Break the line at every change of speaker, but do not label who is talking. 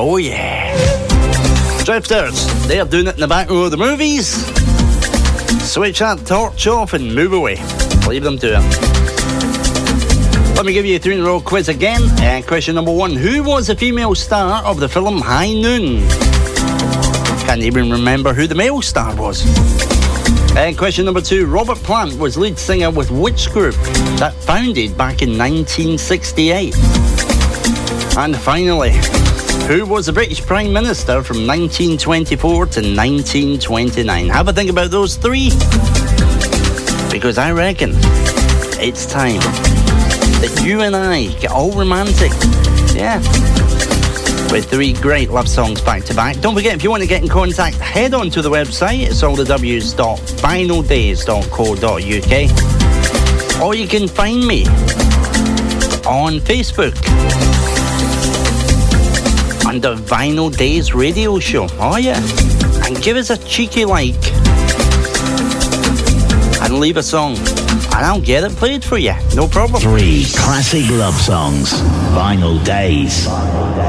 Oh yeah. Drifters, they're doing it in the back row of the movies. Switch that torch off and move away. Leave them to it. Let me give you a 3-in-a-row quiz again. Question number 1. Who was the female star of the film High Noon? Can't even remember who the male star was. Question number 2. Robert Plant was lead singer with which group that founded back in 1968? And finally, who was the British Prime Minister from 1924 to 1929? Have a think about those 3. Because I reckon it's time that you and I get all romantic. Yeah. With 3 great love songs back to back. Don't forget, if you want to get in contact, head on to the website. It's allthews.vinyldays.co.uk. Or you can find me on Facebook under Vinyl Days Radio Show. Oh yeah. And give us a cheeky like. And leave a song. And I'll get it played for you. No problem.
3 classic love songs. Vinyl Days.